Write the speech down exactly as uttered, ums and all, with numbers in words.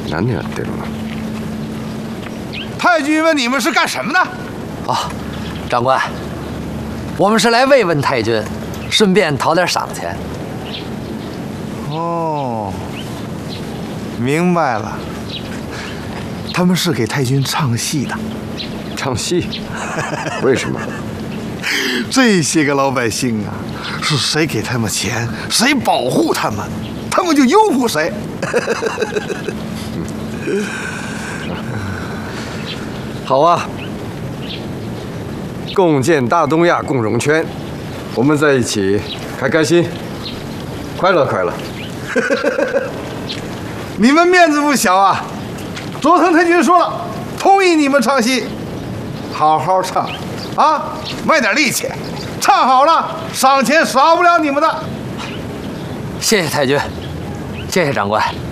何やってるの？ 太君问你们是干什么的？ 哦，长官，我们是来慰问太君，顺便讨点赏钱。 哦，明白了，他们是给太君唱戏的。 唱戏？为什么？ 这些个老百姓啊，是谁给他们钱，谁保护他们，他们就拥护谁。 好啊，共建大东亚共荣圈，我们在一起开开心，快乐快乐。 你们面子不小啊！佐藤太君说了，同意你们唱戏，好好唱啊，卖点力气，唱好了，赏钱少不了你们的。 谢谢太君，谢谢长官。